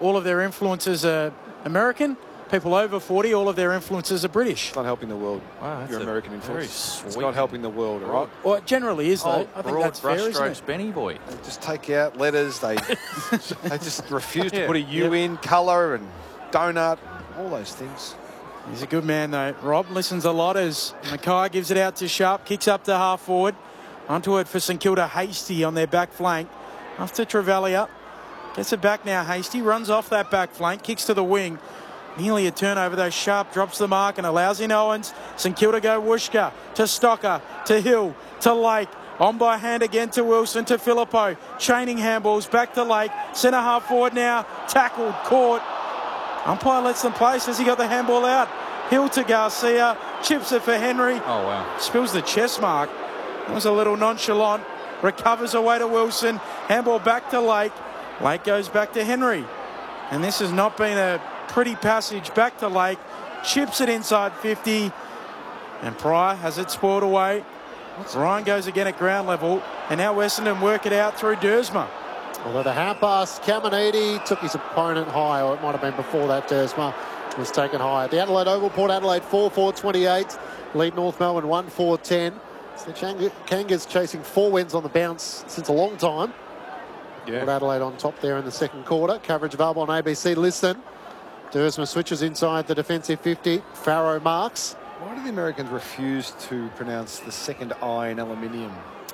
all of their influences are American. People over 40, all of their influences are British. It's not helping the world. Wow, that's your American very influence. sweet. It's not helping the world, all right? Well, it generally is, though. I think that's fair, isn't it? Benny boy. They just take out letters. They just refuse to put a U in, colour and donut, all those things. He's a good man, though. Rob listens a lot as Mackay gives it out to Sharp, kicks up to half forward. Onto it for St Kilda, Hasty on their back flank. After Trevelya. Gets it back now, Hasty. Runs off that back flank, kicks to the wing. Nearly a turnover, though. Sharp drops the mark and allows in Owens. St Kilda go Wooshka to Stocker to Hill to Lake. On by hand again to Wilson to Filippo. Chaining handballs back to Lake. Centre half forward now. Tackled, caught. Umpire lets them play. Says he got the handball out. Hill to Garcia. Chips it for Henry. Oh, wow. Spills the chest mark. That was a little nonchalant. Recovers away to Wilson. Handball back to Lake. Lake goes back to Henry. And this has not been a pretty passage back to Lake. Chips it inside 50. And Pryor has it spoiled away. Ryan goes again at ground level. And now Essendon work it out through Dersma. Although the hand pass, Caminiti took his opponent high, or it might have been before that. Dersma was taken high. The Adelaide Oval, Port Adelaide 4-4-28. Lead North Melbourne 1-4-10. So the Kangas chasing 4 wins on the bounce since a long time. Yeah. Port Adelaide on top there in the second quarter. Coverage available on ABC. Listen. Dersma switches inside the defensive 50. Farrow marks. Why do the Americans refuse to pronounce the second I in aluminium?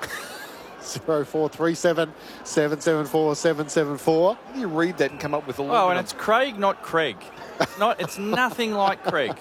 0437 774 774. How do you read that and come up with a Oh, and it's Craig, not Craig. It's nothing like Craig.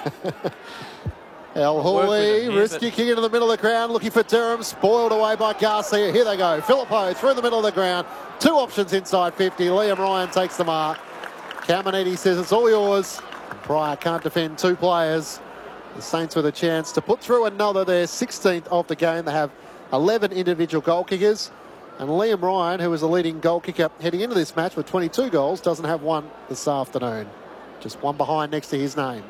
El Hooley, risky kick into the middle of the ground, looking for Durham, spoiled away by Garcia. Here they go. Filippo through the middle of the ground. 2 options inside 50. Liam Ryan takes the mark. Caminiti says it's all yours. Pryor can't defend 2 players. The Saints with a chance to put through another, their 16th of the game. They have 11 individual goal kickers. And Liam Ryan, who was the leading goal kicker heading into this match with 22 goals, doesn't have one this afternoon. Just one behind next to his name.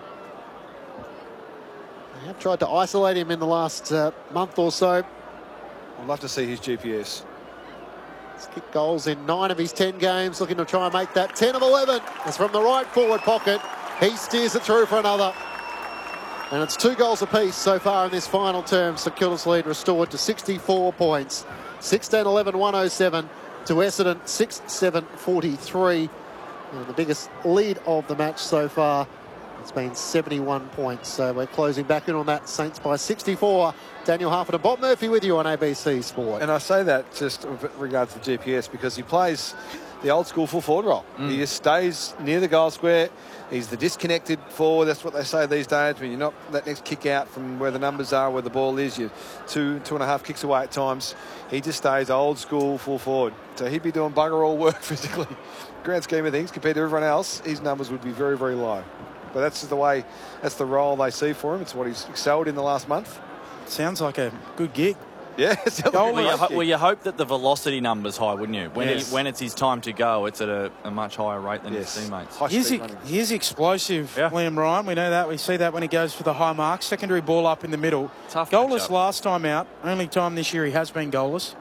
They have tried to isolate him in the last month or so. I'd love to see his GPS. He's kicked goals in 9 of his 10 games, looking to try and make that 10 of 11. It's from the right forward pocket. He steers it through for another. And it's 2 goals apiece so far in this final term. St Kilda's lead restored to 64 points. 16-11, 107 to Essendon, 6-7, 43. And the biggest lead of the match so far. It's been 71 points. So we're closing back in on that. Saints by 64. Daniel Harford and Bob Murphy with you on ABC Sport. And I say that just with regards to GPS because he plays the old school full forward role. He just stays near the goal square. He's the disconnected forward. That's what they say these days. When you're not that next kick out from where the numbers are, where the ball is, you're 2.5 kicks away at times. He just stays old school full forward. So he'd be doing bugger all work physically. Grand scheme of things, compared to everyone else, his numbers would be very, very low. But that's just the way, that's the role they see for him. It's what he's excelled in the last month. Sounds like a good gig. Yeah. Well, you hope that the velocity number's high, wouldn't you? When it's his time to go, it's at a much higher rate than his teammates. He's explosive, Liam Ryan. We know that. We see that when he goes for the high mark. Secondary ball up in the middle. Tough goalless matchup. last time out. Only time this year he has been goalless.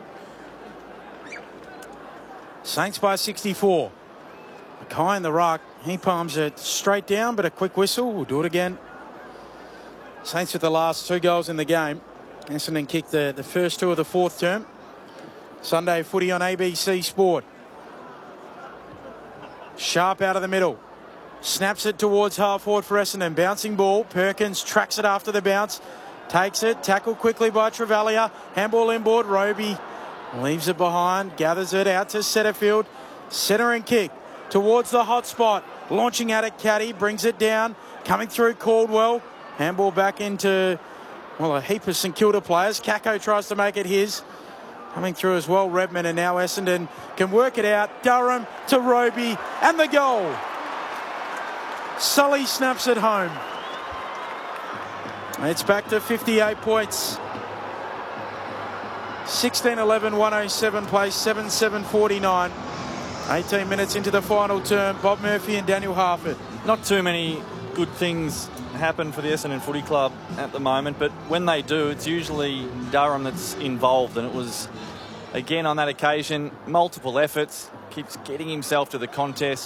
Saints by 64. Mackay in the ruck. He palms it straight down, but a quick whistle. We'll do it again. Saints with the last 2 goals in the game. Essendon kicked the first 2 of the 4th term. Sunday footy on ABC Sport. Sharp out of the middle. Snaps it towards half forward for Essendon. Bouncing ball. Perkins tracks it after the bounce. Takes it. Tackled quickly by Trevelya. Handball inboard. Roby leaves it behind. Gathers it out to Setterfield. Centering kick towards the hot spot. Launching at it, Caddy. Brings it down. Coming through Caldwell. Handball back into, well, a heap of St Kilda players. Kako tries to make it his. Coming through as well, Redmond, and now Essendon can work it out. Durham to Roby, and the goal. Sully snaps it home. It's back to 58 points. 16-11, 107 plays, 7-7, 49. 18 minutes into the final term. Bob Murphy and Daniel Harford. Not too many good things happen for the Essendon Footy Club at the moment, but when they do, it's usually Durham that's involved, and it was, again, on that occasion, multiple efforts, keeps getting himself to the contest,